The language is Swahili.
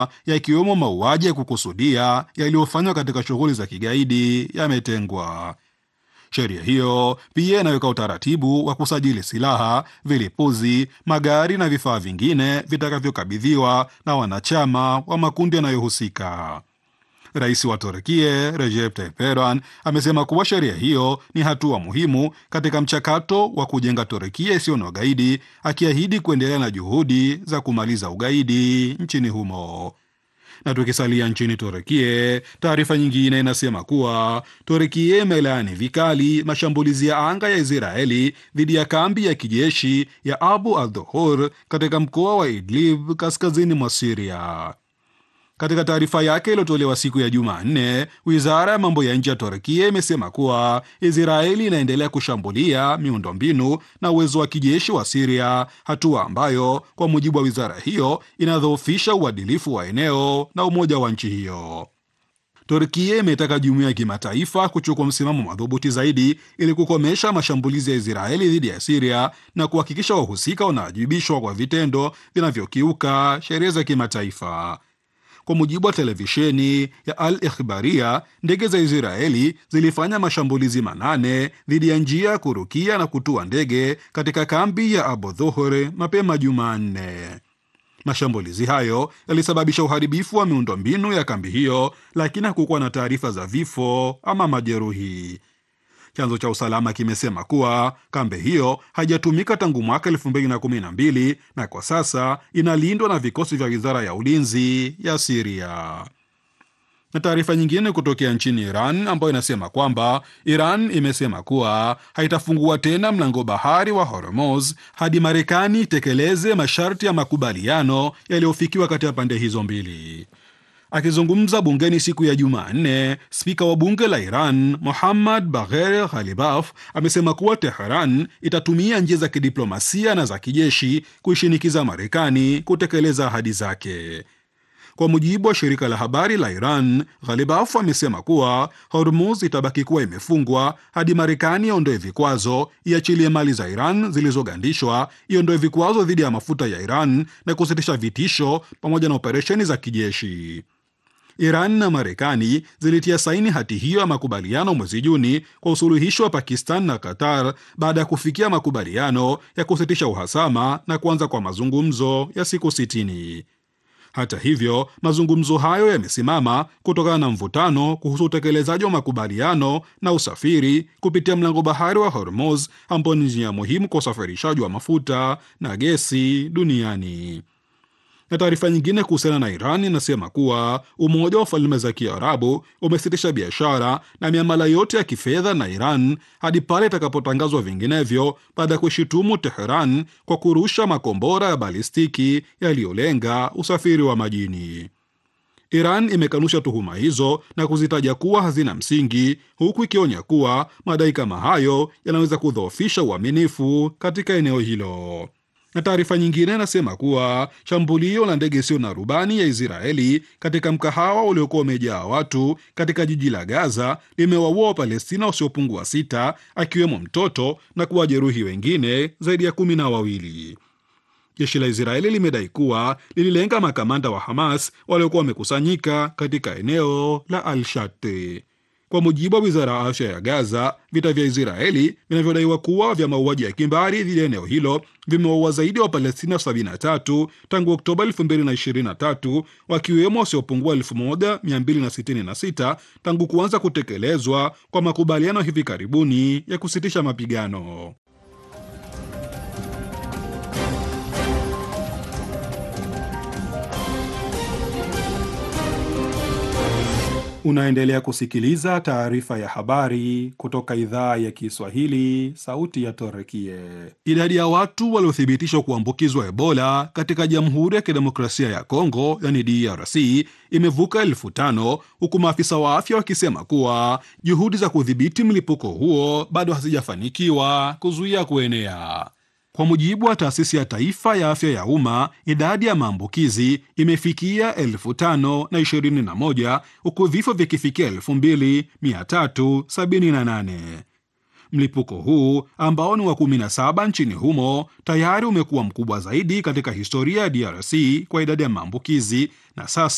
yakiwemo mauaji ya kukusudia yaliyofanywa katika shughuli za kigaidi yametengwa. Sheria hiyo pia inaweka utaratibu wa kusajili silaha, vilipuzi, magari na vifaa vingine vitakavyokabidhiwa na wanachama wa makundi yanayohusika. Rais wa Turkia Recep Tayyip Erdogan amesema kuwa sheria hiyo ni hatua muhimu katika mchakato wa kujenga Turkia isiyo na ugaidi, akiahidi kuendelea na juhudi za kumaliza ugaidi nchini humo. Na tukisalia nchini Turkia, taarifa nyingine inasema kuwa Turkia imelaani vikali mashambulizi ya anga ya Israeli dhidi ya kambi ya kijeshi ya Abu al-Dhuhur katika mkoa wa Idlib kaskazini mwa Syria. Katika taarifa yake iliyotolewa siku ya Jumanne, wizara ya mambo ya nje ya Turkia imesema kuwa Israeli inaendelea kushambulia miundombinu na uwezo wa kijeshi wa Syria, hatua ambayo kwa mujibu wa wizara hiyo inadhoofisha uadilifu wa eneo na umoja wa nchi hiyo. Turkia imetaka jumuiya ya kimataifa kuchukua msimamo madhubuti zaidi ili kukomesha mashambulizi ya Israeli dhidi ya Syria na kuhakikisha wahusika wanawajibishwa kwa vitendo vinavyokiuka sheria za kimataifa. Kwa mujibu wa televisheni ya Al-Ikhbaria, ndege za Israeli zilifanya mashambulizi 8 dhidi ya njia ya kurukia na kutua ndege katika kambi ya Abu Dhuhur mapema Jumanne. Mashambulizi hayo yalisababisha uharibifu wa miundombinu ya kambi hiyo, lakini hakukuwa na taarifa za vifo ama majeruhi. Chanzo cha usalama kimesema kuwa kambi hiyo haijatumika tangu mwaka 2012 na kwa sasa inalindwa na vikosi vya wizara ya ulinzi ya Syria. Na taarifa nyingine kutokea nchini Iran ambayo inasema kwamba Iran imesema kuwa haitafungua tena mlango bahari wa Hormuz hadi Marekani itekeleze masharti ya makubaliano yaliyofikiwa kati ya pande hizo mbili. Akizungumza bungeni siku ya Jumanne, spika wa bunge la Iran Mohammad Bagher Ghalibaf amesema kuwa Tehran itatumia njia za kidiplomasia na za kijeshi kuishinikiza Marekani kutekeleza ahadi zake. Kwa mujibu wa shirika la habari la Iran, Ghalibaf amesema kuwa Hormuz itabaki kuwa imefungwa hadi Marekani iondoe vikwazo, iachilie mali za Iran zilizogandishwa, iondoe vikwazo dhidi ya mafuta ya Iran na kusitisha vitisho pamoja na operesheni za kijeshi. Iran na Marekani zilitia saini hati hiyo ya makubaliano mwezi Juni kwa usuluhishi wa Pakistan na Qatar baada ya kufikia makubaliano ya kusitisha uhasama na kuanza kwa mazungumzo ya siku 60. Hata hivyo, mazungumzo hayo yamesimama kutokana na mvutano kuhusu utekelezaji wa makubaliano na usafiri kupitia mlango bahari wa Hormuz, ambao ni njia muhimu kwa usafirishaji wa mafuta na gesi duniani. Na taarifa nyingine kuhusiana na Iran inasema kuwa Umoja wa Falme za Kiarabu umesitisha biashara na miamala yote ya kifedha na Iran hadi pale itakapotangazwa vinginevyo, baada ya kuishutumu Teheran kwa kurusha makombora ya balistiki yaliyolenga usafiri wa majini. Iran imekanusha tuhuma hizo na kuzitaja kuwa hazina msingi, huku ikionya kuwa madai kama hayo yanaweza kudhoofisha uaminifu katika eneo hilo. Na taarifa nyingine inasema kuwa shambulio la ndege isiyo na rubani ya Israeli katika mkahawa uliokuwa umejaa watu katika jiji la Gaza limewaua Wapalestina wasiopungua 6 akiwemo mtoto na kuwajeruhi wengine zaidi ya 12. Jeshi la Israeli limedai kuwa lililenga makamanda wa Hamas waliokuwa wamekusanyika katika eneo la Al-Shati. Kwa mujibu wa wizara ya afya ya Gaza, vita vya Israeli vinavyodaiwa kuwa vya mauaji ya kimbari dhidi ya eneo hilo vimewaua zaidi ya Wapalestina 73 tangu Oktoba 2023, wakiwemo wasiopungua 1266 tangu kuanza kutekelezwa kwa makubaliano hivi karibuni ya kusitisha mapigano. Unaendelea kusikiliza taarifa ya habari kutoka idhaa ya Kiswahili, sauti ya Turkia. Idadi ya watu waliothibitishwa kuambukizwa Ebola katika Jamhuri ya Kidemokrasia ya Kongo, yani DRC, imevuka 5,000, huku maafisa wa afya wakisema kuwa juhudi za kudhibiti mlipuko huo bado hazijafanikiwa kuzuia kuenea. Kwa mujibu wa taasisi ya taifa ya afya ya umma, idadi ya maambukizi imefikia 5,021 huku vifo vikifikia 2,378. Mlipuko huu ambao ni wa 17 nchini humo tayari umekuwa mkubwa zaidi katika historia ya DRC kwa idadi ya maambukizi, na sasa